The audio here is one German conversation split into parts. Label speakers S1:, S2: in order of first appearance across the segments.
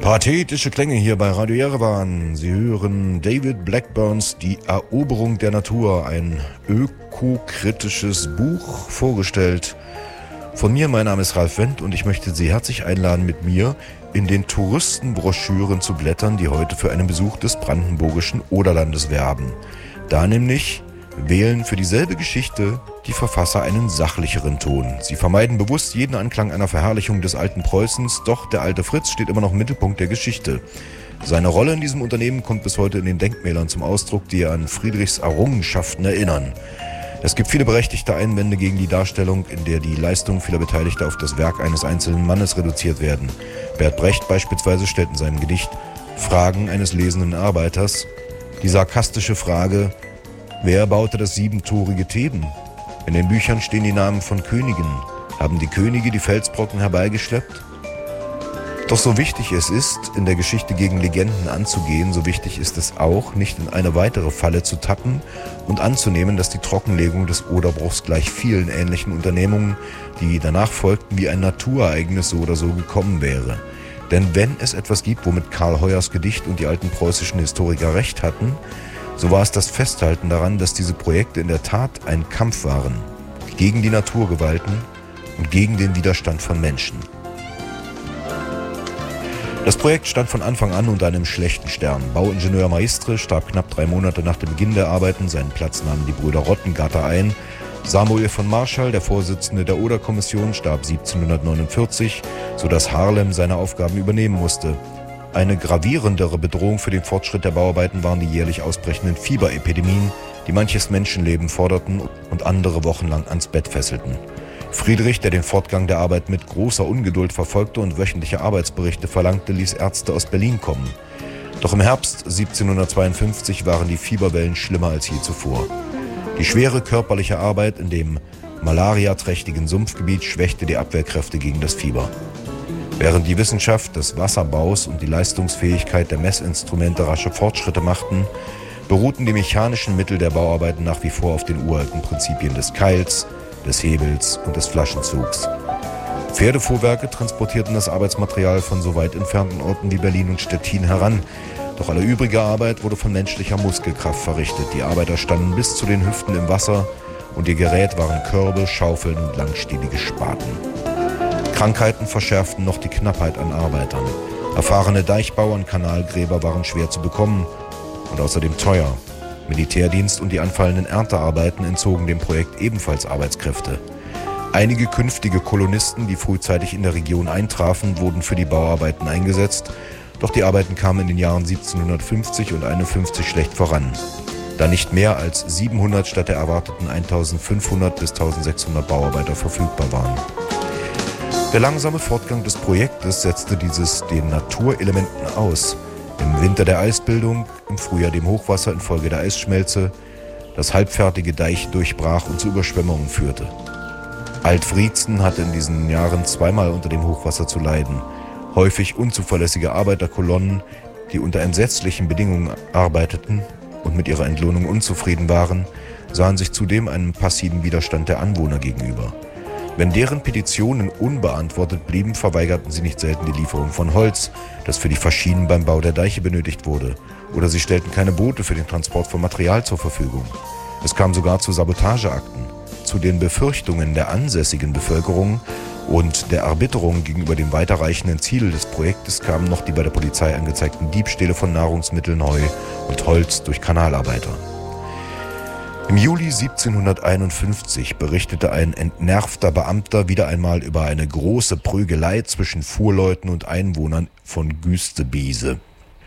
S1: Pathetische Klänge hier bei Radio Jerewan. Sie hören David Blackburns Die Eroberung der Natur, ein ökokritisches Buch, vorgestellt von mir. Mein Name ist Ralf Wendt und ich möchte Sie herzlich einladen, mit mir in den Touristenbroschüren zu blättern, die heute für einen Besuch des brandenburgischen Oderlandes werben. Da nämlich wählen für dieselbe Geschichte die Verfasser einen sachlicheren Ton. Sie vermeiden bewusst jeden Anklang einer Verherrlichung des alten Preußens, doch der alte Fritz steht immer noch im Mittelpunkt der Geschichte. Seine Rolle in diesem Unternehmen kommt bis heute in den Denkmälern zum Ausdruck, die an Friedrichs Errungenschaften erinnern. Es gibt viele berechtigte Einwände gegen die Darstellung, in der die Leistungen vieler Beteiligter auf das Werk eines einzelnen Mannes reduziert werden. Bert Brecht beispielsweise stellt in seinem Gedicht Fragen eines lesenden Arbeiters die sarkastische Frage: Wer baute das siebentorige Theben? In den Büchern stehen die Namen von Königen. Haben die Könige die Felsbrocken herbeigeschleppt? Doch so wichtig es ist, in der Geschichte gegen Legenden anzugehen, so wichtig ist es auch, nicht in eine weitere Falle zu tappen und anzunehmen, dass die Trockenlegung des Oderbruchs gleich vielen ähnlichen Unternehmungen, die danach folgten, wie ein Naturereignis so oder so gekommen wäre. Denn wenn es etwas gibt, womit Karl Heuers Gedicht und die alten preußischen Historiker recht hatten, so war es das Festhalten daran, dass diese Projekte in der Tat ein Kampf waren gegen die Naturgewalten und gegen den Widerstand von Menschen. Das Projekt stand von Anfang an unter einem schlechten Stern. Bauingenieur Maistre starb knapp 3 Monate nach dem Beginn der Arbeiten. Seinen Platz nahmen die Brüder Rottengatter ein. Samuel von Marschall, der Vorsitzende der Oder-Kommission, starb 1749, sodass Haarlem seine Aufgaben übernehmen musste. Eine gravierendere Bedrohung für den Fortschritt der Bauarbeiten waren die jährlich ausbrechenden Fieberepidemien, die manches Menschenleben forderten und andere wochenlang ans Bett fesselten. Friedrich, der den Fortgang der Arbeit mit großer Ungeduld verfolgte und wöchentliche Arbeitsberichte verlangte, ließ Ärzte aus Berlin kommen. Doch im Herbst 1752 waren die Fieberwellen schlimmer als je zuvor. Die schwere körperliche Arbeit in dem malariaträchtigen Sumpfgebiet schwächte die Abwehrkräfte gegen das Fieber. Während die Wissenschaft des Wasserbaus und die Leistungsfähigkeit der Messinstrumente rasche Fortschritte machten, beruhten die mechanischen Mittel der Bauarbeiten nach wie vor auf den uralten Prinzipien des Keils, des Hebels und des Flaschenzugs. Pferdefuhrwerke transportierten das Arbeitsmaterial von so weit entfernten Orten wie Berlin und Stettin heran. Doch alle übrige Arbeit wurde von menschlicher Muskelkraft verrichtet. Die Arbeiter standen bis zu den Hüften im Wasser und ihr Gerät waren Körbe, Schaufeln und langstielige Spaten. Krankheiten verschärften noch die Knappheit an Arbeitern. Erfahrene Deichbauer und Kanalgräber waren schwer zu bekommen und außerdem teuer. Militärdienst und die anfallenden Erntearbeiten entzogen dem Projekt ebenfalls Arbeitskräfte. Einige künftige Kolonisten, die frühzeitig in der Region eintrafen, wurden für die Bauarbeiten eingesetzt, doch die Arbeiten kamen in den Jahren 1750 und 51 schlecht voran, da nicht mehr als 700 statt der erwarteten 1500 bis 1600 Bauarbeiter verfügbar waren. Der langsame Fortgang des Projektes setzte dieses den Naturelementen aus. Im Winter der Eisbildung, im Frühjahr dem Hochwasser infolge der Eisschmelze, das halbfertige Deiche durchbrach und zu Überschwemmungen führte. Alt-Wriezen hatte in diesen Jahren zweimal unter dem Hochwasser zu leiden. Häufig unzuverlässige Arbeiterkolonnen, die unter entsetzlichen Bedingungen arbeiteten und mit ihrer Entlohnung unzufrieden waren, sahen sich zudem einem passiven Widerstand der Anwohner gegenüber. Wenn deren Petitionen unbeantwortet blieben, verweigerten sie nicht selten die Lieferung von Holz, das für die Faschinen beim Bau der Deiche benötigt wurde, oder sie stellten keine Boote für den Transport von Material zur Verfügung. Es kam sogar zu Sabotageakten. Zu den Befürchtungen der ansässigen Bevölkerung und der Erbitterung gegenüber dem weiterreichenden Ziel des Projektes kamen noch die bei der Polizei angezeigten Diebstähle von Nahrungsmitteln, Heu und Holz durch Kanalarbeiter. Im Juli 1751 berichtete ein entnervter Beamter wieder einmal über eine große Prügelei zwischen Fuhrleuten und Einwohnern von Güstebiese.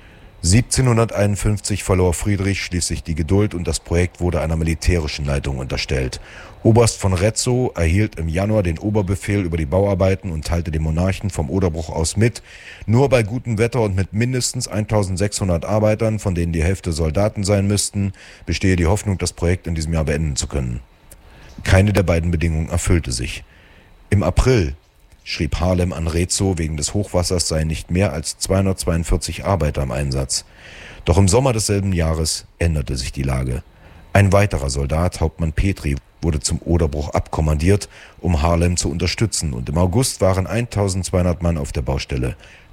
S1: 1751 verlor Friedrich schließlich die Geduld und das Projekt wurde einer militärischen Leitung unterstellt. Oberst von Retzow erhielt im Januar den Oberbefehl über die Bauarbeiten und teilte dem Monarchen vom Oderbruch aus mit, nur bei gutem Wetter und mit mindestens 1600 Arbeitern, von denen die Hälfte Soldaten sein müssten, bestehe die Hoffnung, das Projekt in diesem Jahr beenden zu können. Keine der beiden Bedingungen erfüllte sich. Im April schrieb Haarlem an Retzow, wegen des Hochwassers seien nicht mehr als 242 Arbeiter im Einsatz. Doch im Sommer desselben Jahres änderte sich die Lage. Ein weiterer Soldat, Hauptmann Petri, wurde zum Oderbruch abkommandiert, um Haarlem zu unterstützen, und im August waren 1200 Mann auf der Baustelle,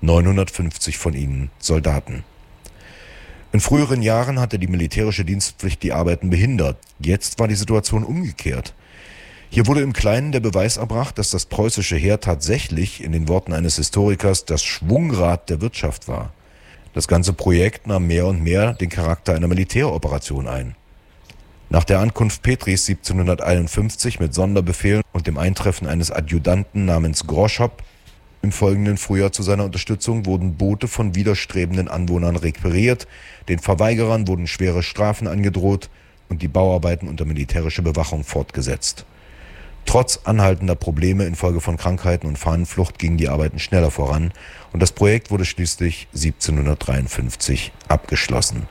S1: 950 von ihnen Soldaten. In früheren Jahren hatte die militärische Dienstpflicht die Arbeiten behindert. Jetzt war die Situation umgekehrt. Hier wurde im Kleinen der Beweis erbracht, dass das preußische Heer tatsächlich, in den Worten eines Historikers, das Schwungrad der Wirtschaft war. Das ganze Projekt nahm mehr und mehr den Charakter einer Militäroperation ein. Nach der Ankunft Petris 1751 mit Sonderbefehl und dem Eintreffen eines Adjutanten namens Groschop im folgenden Frühjahr zu seiner Unterstützung wurden Boote von widerstrebenden Anwohnern requiriert, den Verweigerern wurden schwere Strafen angedroht und die Bauarbeiten unter militärischer Bewachung fortgesetzt. Trotz anhaltender Probleme infolge von Krankheiten und Fahnenflucht gingen die Arbeiten schneller voran und das Projekt wurde schließlich 1753 abgeschlossen.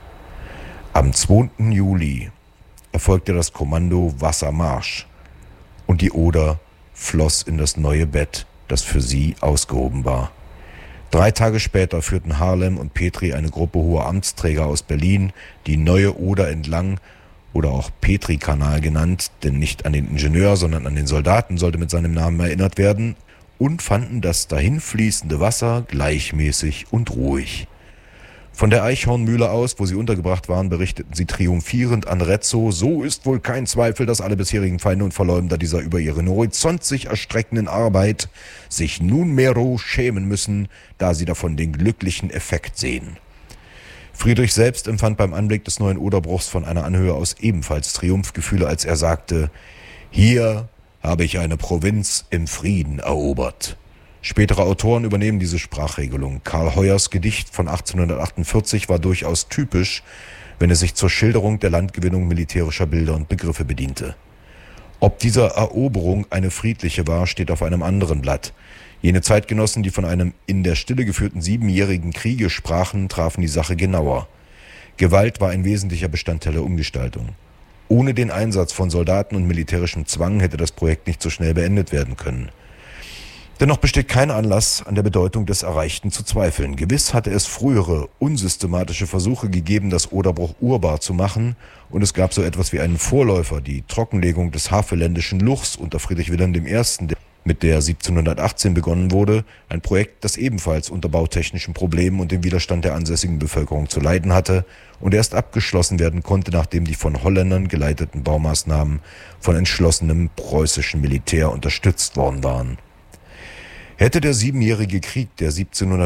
S1: Am 2. Juli erfolgte das Kommando Wassermarsch und die Oder floss in das neue Bett, das für sie ausgehoben war. 3 Tage später führten Haarlem und Petri eine Gruppe hoher Amtsträger aus Berlin die neue Oder entlang, oder auch Petri-Kanal genannt, denn nicht an den Ingenieur, sondern an den Soldaten sollte mit seinem Namen erinnert werden, und fanden das dahinfließende Wasser gleichmäßig und ruhig. Von der Eichhornmühle aus, wo sie untergebracht waren, berichteten sie triumphierend an Rezzo: So ist wohl kein Zweifel, dass alle bisherigen Feinde und Verleumder dieser über ihren Horizont sich erstreckenden Arbeit sich nunmehro schämen müssen, da sie davon den glücklichen Effekt sehen. Friedrich selbst empfand beim Anblick des neuen Oderbruchs von einer Anhöhe aus ebenfalls Triumphgefühle, als er sagte: Hier habe ich eine Provinz im Frieden erobert. Spätere Autoren übernehmen diese Sprachregelung. Karl Heuers Gedicht von 1848 war durchaus typisch, wenn es sich zur Schilderung der Landgewinnung militärischer Bilder und Begriffe bediente. Ob dieser Eroberung eine friedliche war, steht auf einem anderen Blatt. Jene Zeitgenossen, die von einem in der Stille geführten 7-jährigen Kriege sprachen, trafen die Sache genauer. Gewalt war ein wesentlicher Bestandteil der Umgestaltung. Ohne den Einsatz von Soldaten und militärischem Zwang hätte das Projekt nicht so schnell beendet werden können. Dennoch besteht kein Anlass, an der Bedeutung des Erreichten zu zweifeln. Gewiss hatte es frühere, unsystematische Versuche gegeben, das Oderbruch urbar zu machen, und es gab so etwas wie einen Vorläufer, die Trockenlegung des Havelländischen Luchs unter Friedrich Wilhelm I., mit der 1718 begonnen wurde, ein Projekt, das ebenfalls unter bautechnischen Problemen und dem Widerstand der ansässigen Bevölkerung zu leiden hatte und erst abgeschlossen werden konnte, nachdem die von Holländern geleiteten Baumaßnahmen von entschlossenem preußischen Militär unterstützt worden waren. Hätte der 7-jährige Krieg, der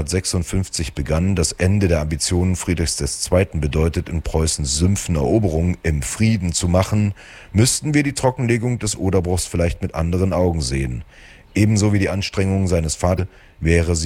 S1: 1756 begann, das Ende der Ambitionen Friedrichs II. Bedeutet, in Preußens Sümpfen Eroberungen im Frieden zu machen, müssten wir die Trockenlegung des Oderbruchs vielleicht mit anderen Augen sehen. Ebenso wie die Anstrengungen seines Vaters wäre